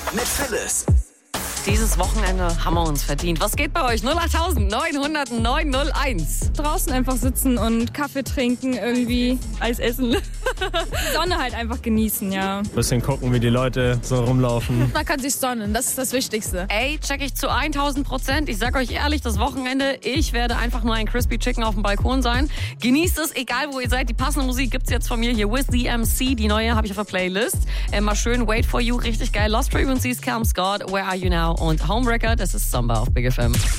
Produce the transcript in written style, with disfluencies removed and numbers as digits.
mit Phyllis. Dieses Wochenende haben wir uns verdient. Was geht bei euch? 08900 901. Draußen einfach sitzen und Kaffee trinken, irgendwie Eis essen. Die Sonne halt einfach genießen, ja. Bisschen gucken, wie die Leute so rumlaufen. Man kann sich sonnen, das ist das Wichtigste. Ey, check ich zu 1000%. Ich sag euch ehrlich, das Wochenende, ich werde einfach nur ein Crispy Chicken auf dem Balkon sein. Genießt es, egal wo ihr seid. Die passende Musik gibt's jetzt von mir hier. With the MC, die neue habe ich auf der Playlist. Mal schön Wait For You, richtig geil. Lost Frequencies, Calm Scott, Where Are You Now? Und Homewrecker, das ist Samba auf Big FM.